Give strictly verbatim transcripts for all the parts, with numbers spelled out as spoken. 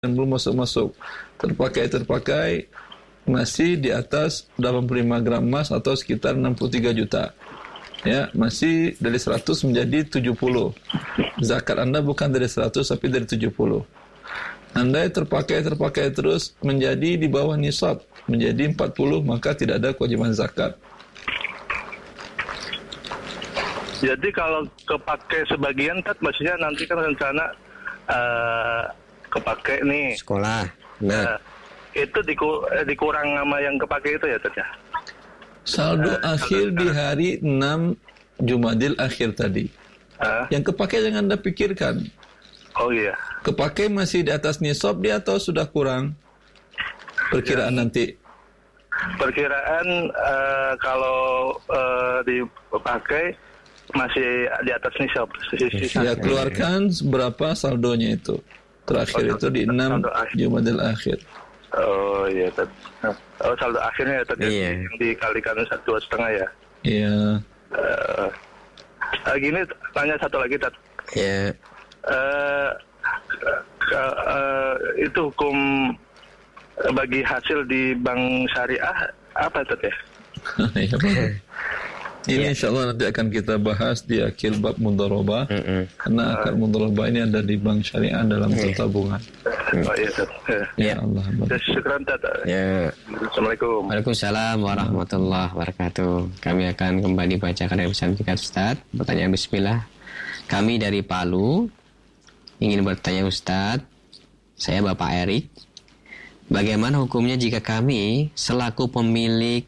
dan belum masuk-masuk, terpakai-terpakai masih di atas delapan puluh lima gram emas atau sekitar enam puluh tiga juta. Ya, masih dari seratus menjadi tujuh puluh. Zakat Anda bukan dari seratus tapi dari tujuh puluh. Anda terpakai-terpakai terus menjadi di bawah nisab, menjadi empat puluh, maka tidak ada kewajiban zakat. Jadi kalau kepakai sebagian, Tat, maksudnya nanti kan rencana uh, kepakai nih sekolah. Nah, uh, itu diku, eh, dikurang sama yang kepakai itu ya, Tat ya? Saldo uh, akhir saldo di hari enam Jumadil akhir tadi. Uh, yang kepakai jangan Anda pikirkan. Oh iya. Kepakai masih di atas nisab dia atau sudah kurang? Perkiraan ya. Nanti. Perkiraan uh, kalau uh, dipakai masih di atas nisab. Ya, keluarkan berapa saldonya itu. Terakhir oh, itu di enam Jumadil akhir. Oh iya, Tat. Oh, saldo akhirnya ya, Tat, iya. Yang dikalikan dua setengah ya. Iya. Uh, uh, gini, tanya satu lagi, Tat. Iya. Uh, uh, uh, itu hukum bagi hasil di bank syariah apa, Tat ya? Iya, ini insya Allah nanti akan kita bahas di akhir bab mudharabah, mm-hmm. karena akad mudharabah ini ada di bank syariah dalam mm-hmm. tabungan. Oh iya, Tat. Ya Allah. Syukran, Tat. Ya. Assalamualaikum. Waalaikumsalam warahmatullahi wabarakatuh. Kami akan kembali bacakan dari pesan singkat Ustaz. Pertanyaan bismillah. Kami dari Palu ingin bertanya Ustaz. Saya Bapak Erik. Bagaimana hukumnya jika kami selaku pemilik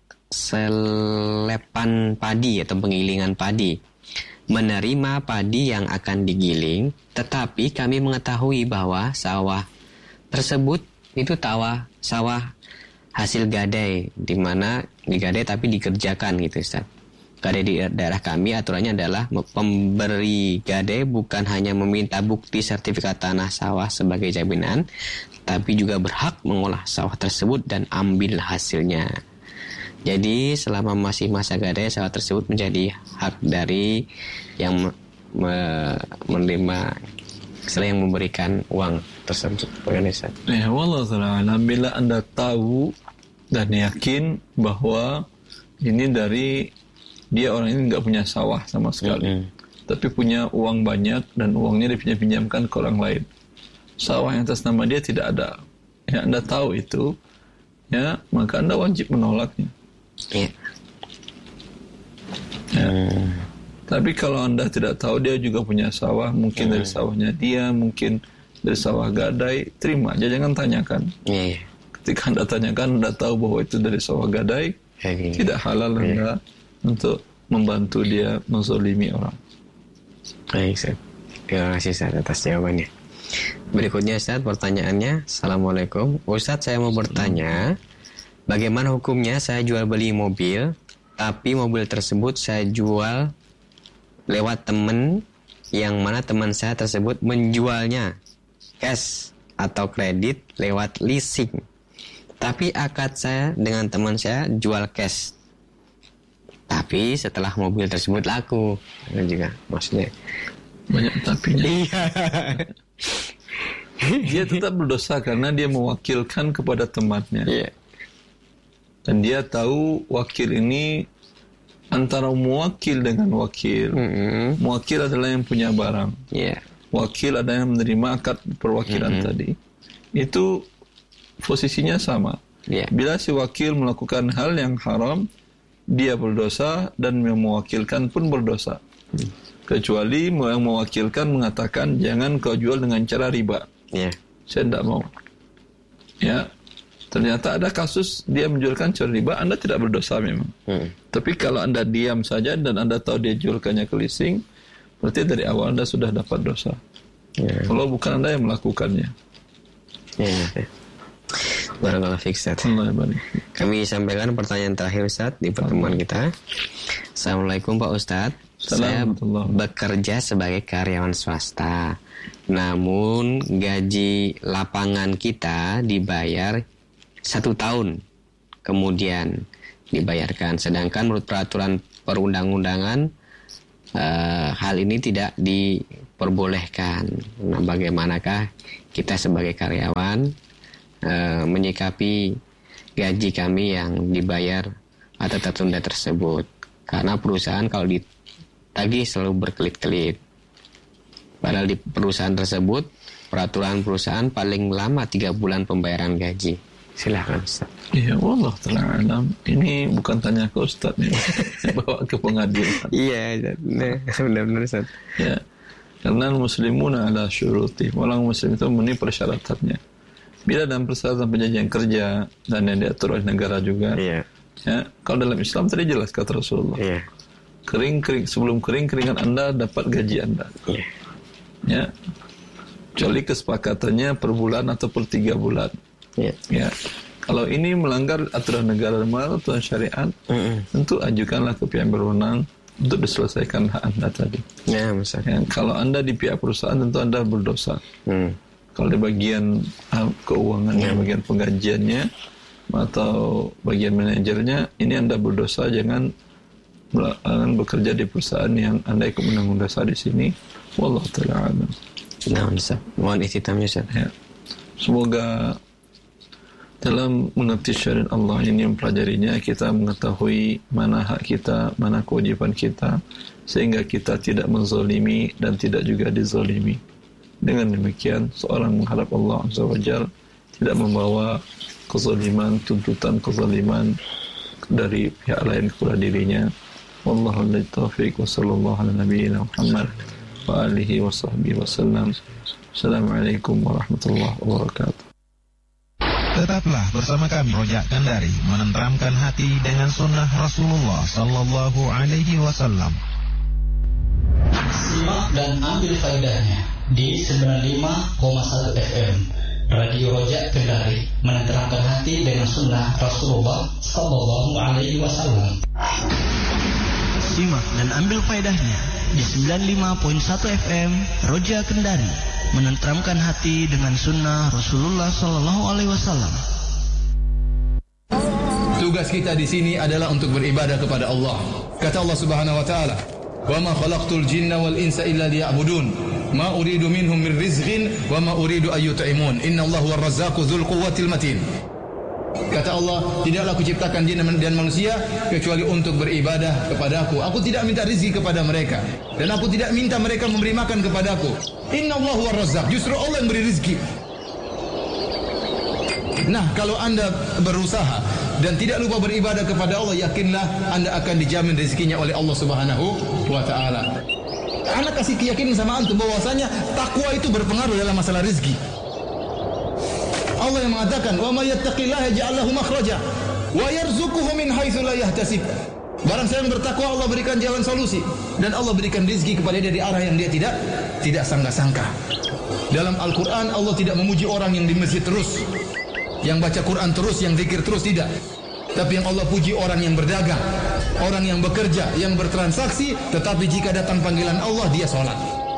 selepan padi atau penggilingan padi menerima padi yang akan digiling, tetapi kami mengetahui bahwa sawah tersebut itu tawa sawah hasil gadai, di mana digadai tapi dikerjakan gitu Ustaz. Gadai di daerah kami aturannya adalah pemberi gadai bukan hanya meminta bukti sertifikat tanah sawah sebagai jaminan, tapi juga berhak mengolah sawah tersebut dan ambil hasilnya. Jadi selama masih masa gadai, sawah tersebut menjadi hak dari yang me- menerima, selain yang memberikan uang tersebut. Ya, wallahu ta'ala, bila Anda tahu dan yakin bahwa ini dari dia orang ini nggak punya sawah sama sekali, mm-hmm. tapi punya uang banyak dan uangnya dipinjam-pinjamkan ke orang lain. Sawah yang atas nama dia tidak ada. Ya, Anda tahu itu, ya, maka Anda wajib menolaknya. Yeah. Ya. Hmm. Tapi kalau Anda tidak tahu dia juga punya sawah, mungkin hmm. dari sawahnya dia, mungkin dari sawah gadai, terima aja, jangan tanyakan. Yeah. Ketika Anda tanyakan, Anda tahu bahwa itu dari sawah gadai, yeah. tidak halal yeah. Anda untuk membantu dia menzalimi orang. Baik, Ustaz. Terima kasih Ustaz atas jawabannya. Berikutnya Ustaz, pertanyaannya. Assalamualaikum. Ustaz, saya mau bertanya, bagaimana hukumnya saya jual beli mobil, tapi mobil tersebut saya jual lewat teman, yang mana teman saya tersebut menjualnya cash atau kredit lewat leasing. Tapi akad saya dengan teman saya jual cash. Tapi setelah mobil tersebut laku, itu juga maksudnya banyak tapinya. Iya. Dia tetap berdosa karena dia mewakilkan kepada temannya. Iya. Dan dia tahu wakil ini antara muwakil dengan wakil. Mm-hmm. Muwakil adalah yang punya barang. Yeah. Wakil adalah yang menerima akad perwakilan mm-hmm. tadi. Itu posisinya sama. Yeah. Bila si wakil melakukan hal yang haram, dia berdosa dan yang mewakilkan pun berdosa. Mm. Kecuali yang mewakilkan mengatakan jangan kau jual dengan cara riba. Yeah. Saya tidak mau. Ya. Ternyata ada kasus dia menjualkan cara riba, Anda tidak berdosa memang. Hmm. Tapi kalau Anda diam saja dan Anda tahu dia jualkannya ke leasing, berarti dari awal Anda sudah dapat dosa. Yeah. Kalau bukan Anda yang melakukannya. Ya. Barakallahu fiik, Ustaz. Kami sampaikan pertanyaan terakhir Ustaz di pertemuan kita. Assalamualaikum Pak Ustaz. Saya bekerja sebagai karyawan swasta. Namun gaji lapangan kita dibayar satu tahun kemudian dibayarkan, sedangkan menurut peraturan perundang-undangan uh, hal ini tidak diper diperbolehkan. Nah, bagaimanakah kita sebagai karyawan e, menyikapi gaji kami yang dibayar atau tertunda tersebut? Karena perusahaan kalau ditagih selalu berkelit-kelit. Padahal di perusahaan tersebut, peraturan perusahaan paling lama tiga bulan pembayaran gaji. Silahkan Ustaz. Iya, wallah ta'ala alam. Ini bukan tanya ke Ustaz nih, bawa ke pengadilan. Iya, benar-benar Ustaz. Ya, karena muslimuna ala syuruti. Orang muslim itu memenuhi persyaratannya. Bila dalam persyaratan perjanjian kerja dan yang diatur oleh negara juga. Iya. Ya, kalau dalam Islam tadi jelas kata Rasulullah. Iya. Kering kering sebelum kering keringan Anda dapat gaji Anda. Iya. Ya. Kecuali kesepakatannya per bulan atau per tiga bulan. Ya. Ya, kalau ini melanggar aturan negara dan aturan syariat, mm-mm. tentu ajukanlah ke pihak berwenang untuk diselesaikan hak Anda tadi. Ya, misalnya. Ya, kalau Anda di pihak perusahaan tentu Anda berdosa. Mm. Kalau di bagian uh, keuangannya, mm. bagian penggajiannya atau bagian manajernya, ini Anda berdosa. Jangan jangan bekerja di perusahaan yang Anda ikut menanggung dosa di sini. Wallahu ta'ala alam. Nah, Ustaz. Mohon ikhtitamnya, Ustaz. Ya. Semoga dalam mengerti syariat Allah ini mempelajarinya, kita mengetahui mana hak kita, mana kewajiban kita, sehingga kita tidak menzalimi dan tidak juga dizalimi. Dengan demikian, seorang menghadap Allah Azza wa Jalla tidak membawa kezaliman, tuntutan kezaliman dari pihak lain kepada dirinya. Wallahu a'lam taufiq wa sallallahu ala nabiyyina Muhammad wa alihi wa sahbihi wasallam. Assalamualaikum warahmatullahi wabarakatuh. Tetaplah bersama kami Rojak Kendari, menenteramkan hati dengan sunnah Rasulullah Sallallahu Alaihi Wasallam. Simak dan ambil faedahnya di sembilan puluh lima koma satu F M Radio Rojak Kendari, menenteramkan hati dengan sunnah Rasulullah Sallallahu Alaihi Wasallam. Simak dan ambil faedahnya di sembilan puluh lima koma satu F M Rojak Kendari, menenteramkan hati dengan sunnah Rasulullah Sallallahu Alaihi Wasallam. Tugas kita di sini adalah untuk beribadah kepada Allah. Kata Allah Subhanahu Wa Taala, "Wa ma khalaqtul jinna wal insa illa liya'budun, ma uridu minhum min rizqin, wa ma uridu ayyut'imun. Inna Allah huwa ar-razzaqu dzul quwwatil matin." Kata Allah, tidaklah aku ciptakan jin dan manusia kecuali untuk beribadah kepadaku. Aku tidak minta rezeki kepada mereka, dan aku tidak minta mereka memberi makan kepadaku. Inna Allah huwa razzaq, justru Allah yang beri rezeki. Nah, kalau Anda berusaha dan tidak lupa beribadah kepada Allah, yakinlah Anda akan dijamin rezekinya oleh Allah Subhanahu wa taala. Anda kasih keyakinan sama antum bahwasanya takwa itu berpengaruh dalam masalah rezeki. Allah yang mengatakan, "Wa may yattaqillaha yaj'al lahu makhraja wa yarzuquhu min haitsu la yahtasib." Barang siapa yang bertakwa, Allah berikan jalan solusi dan Allah berikan rezeki kepada dia dari arah yang dia tidak tidak sangka-sangka. Dalam Al-Qur'an Allah tidak memuji orang yang di masjid terus, yang baca Quran terus, yang zikir terus, tidak. Tapi yang Allah puji orang yang berdagang, orang yang bekerja, yang bertransaksi, tetapi jika datang panggilan Allah dia salat.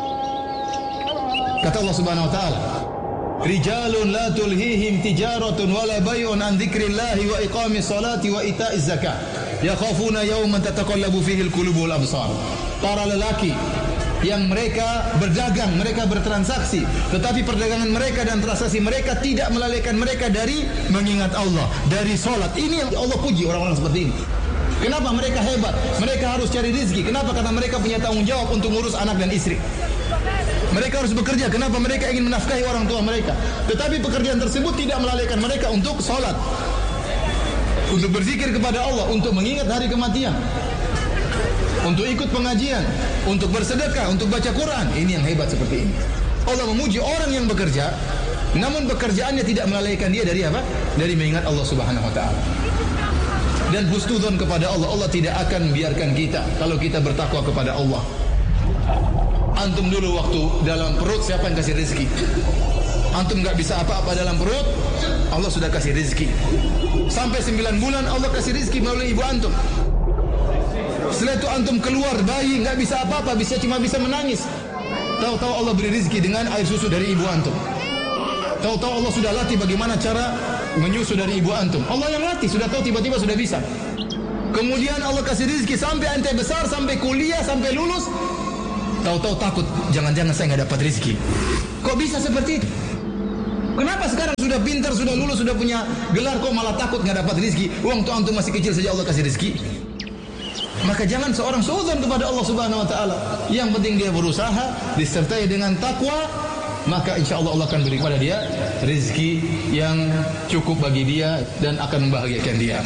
Kata Allah Subhanahu wa taala, "Rijalun la tulhihim tijaratun wala bay'un an dzikrillahi wa iqamis salati wa ita'iz zakah. Yakhafuna yawman tataqallabu fihi al-qulub wal absar." Para lelaki yang mereka berdagang, mereka bertransaksi, tetapi perdagangan mereka dan transaksi mereka tidak melalaikan mereka dari mengingat Allah, dari salat. Ini yang Allah puji orang-orang seperti ini. Kenapa mereka hebat? Mereka harus cari rezeki. Kenapa? Karena mereka punya tanggung jawab untuk ngurus anak dan istri. Mereka harus bekerja. Kenapa? Mereka ingin menafkahi orang tua mereka. Tetapi pekerjaan tersebut tidak melalaikan mereka untuk salat, untuk berzikir kepada Allah, untuk mengingat hari kematian, untuk ikut pengajian, untuk bersedekah, untuk baca Quran. Ini yang hebat seperti ini. Allah memuji orang yang bekerja, namun pekerjaannya tidak melalaikan dia dari apa? Dari mengingat Allah Subhanahu wa taala. Dan husnudzon kepada Allah. Allah tidak akan membiarkan kita kalau kita bertakwa kepada Allah. Antum dulu waktu dalam perut, siapa yang kasih rezeki? Antum nggak bisa apa-apa dalam perut, Allah sudah kasih rezeki. Sampai sembilan bulan Allah kasih rezeki melalui ibu antum. Setelah itu antum keluar bayi, nggak bisa apa-apa, bisa cuma bisa menangis. Tahu-tahu Allah beri rezeki dengan air susu dari ibu antum. Tahu-tahu Allah sudah latih bagaimana cara menyusu dari ibu antum. Allah yang latih, sudah tahu, tiba-tiba sudah bisa. Kemudian Allah kasih rezeki sampai ente besar, sampai kuliah, sampai lulus. tahu-tahu takut, jangan-jangan saya nggak dapat rezeki. Kok bisa seperti itu? Kenapa sekarang sudah pintar, sudah lulus, sudah punya gelar, kok malah takut nggak dapat rezeki? Uang tuh antum masih kecil saja Allah kasih rezeki. Maka jangan seorang suudzon kepada Allah Subhanahu Wa Taala. Yang penting dia berusaha, disertai dengan takwa, maka insya Allah Allah akan beri kepada dia rezeki yang cukup bagi dia dan akan membahagiakan dia.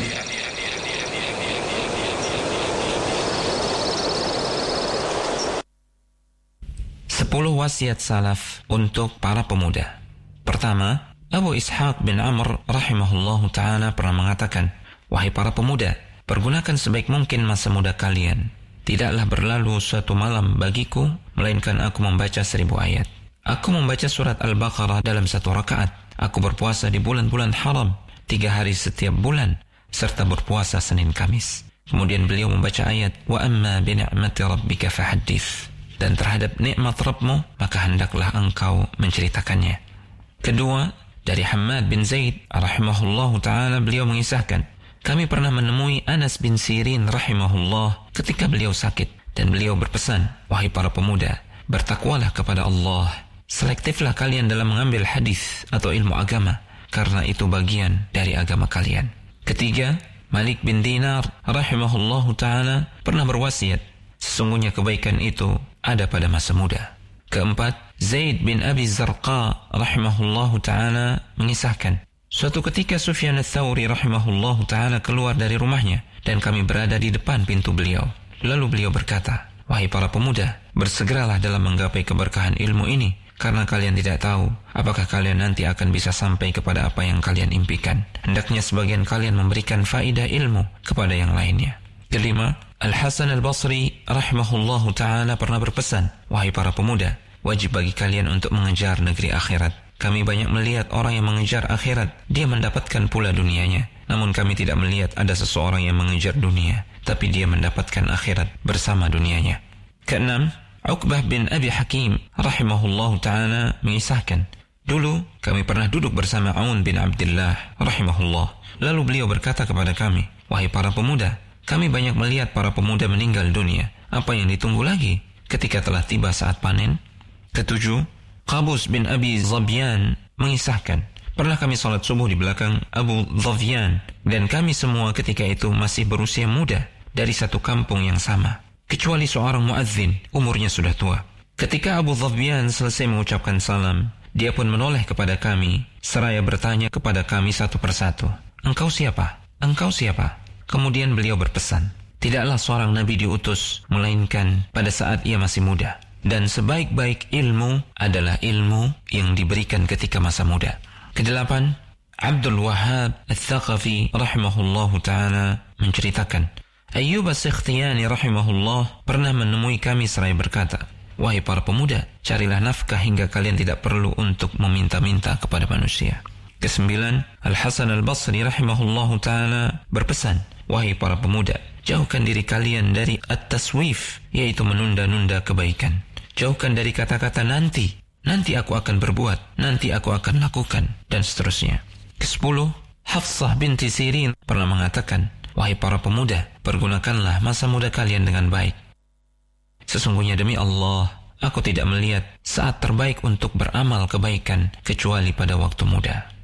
Sepuluh wasiat salaf untuk para pemuda. Pertama, Abu Ishaq bin Amr rahimahullahu ta'ala pernah mengatakan, wahai para pemuda, pergunakan sebaik mungkin masa muda kalian. Tidaklah berlalu suatu malam bagiku, melainkan aku membaca seribu ayat. Aku membaca surat Al-Baqarah dalam satu rakaat. Aku berpuasa di bulan-bulan haram, tiga hari setiap bulan, serta berpuasa Senin Kamis. Kemudian beliau membaca ayat, wa amma bi ni'mati rabbika fahaddits. Dan terhadap nikmat Rabbmu, maka hendaklah engkau menceritakannya. Kedua, dari Hammad bin Zaid rahimahullahu ta'ala beliau mengisahkan, kami pernah menemui Anas bin Sirin rahimahullah ketika beliau sakit, dan beliau berpesan, wahai para pemuda, bertakwalah kepada Allah. Selektiflah kalian dalam mengambil hadis atau ilmu agama, karena itu bagian dari agama kalian. Ketiga, Malik bin Dinar rahimahullahu ta'ala pernah berwasiat, sesungguhnya kebaikan itu ada pada masa muda. Keempat, Zaid bin Abi Zarqa rahimahullahu ta'ala mengisahkan, suatu ketika Sufyan ats-Tsauri rahimahullahu ta'ala keluar dari rumahnya dan kami berada di depan pintu beliau. Lalu beliau berkata, wahai para pemuda, bersegeralah dalam menggapai keberkahan ilmu ini, karena kalian tidak tahu apakah kalian nanti akan bisa sampai kepada apa yang kalian impikan. Hendaknya sebagian kalian memberikan faedah ilmu kepada yang lainnya. Kelima, Al-Hasan Al-Basri rahimahullahu ta'ala pernah berpesan, wahai para pemuda, wajib bagi kalian untuk mengejar negeri akhirat. Kami banyak melihat orang yang mengejar akhirat, dia mendapatkan pula dunianya. Namun kami tidak melihat ada seseorang yang mengejar dunia, tapi dia mendapatkan akhirat bersama dunianya. Keenam, Uqbah bin Abi Hakim rahimahullahu ta'ala mengisahkan, dulu kami pernah duduk bersama Aun bin Abdullah rahimahullah. Lalu beliau berkata kepada kami, wahai para pemuda, kami banyak melihat para pemuda meninggal dunia. Apa yang ditunggu lagi ketika telah tiba saat panen? Ketujuh, Qabus bin Abi Zabyan mengisahkan, pernah kami salat subuh di belakang Abu Zabyan, dan kami semua ketika itu masih berusia muda dari satu kampung yang sama, kecuali seorang muadzin, umurnya sudah tua. Ketika Abu Zabyan selesai mengucapkan salam, dia pun menoleh kepada kami, seraya bertanya kepada kami satu persatu, engkau siapa? Engkau siapa? Kemudian beliau berpesan, tidaklah seorang nabi diutus, melainkan pada saat ia masih muda. Dan sebaik-baik ilmu adalah ilmu yang diberikan ketika masa muda. Kedelapan, Abdul Wahhab Al-Thaqafi rahimahullahu ta'ala menceritakan, Ayyub As-Sikhtiyani rahimahullah pernah menemui kami seraya berkata, wahai para pemuda, carilah nafkah hingga kalian tidak perlu untuk meminta-minta kepada manusia. Kesembilan, Al-Hasan Al-Basri rahimahullahu ta'ala berpesan, wahai para pemuda, jauhkan diri kalian dari at-taswif, yaitu menunda-nunda kebaikan. Jauhkan dari kata-kata nanti, nanti aku akan berbuat, nanti aku akan lakukan, dan seterusnya. Kesepuluh, Hafsah binti Sirin pernah mengatakan, wahai para pemuda, pergunakanlah masa muda kalian dengan baik. Sesungguhnya demi Allah, aku tidak melihat saat terbaik untuk beramal kebaikan kecuali pada waktu muda.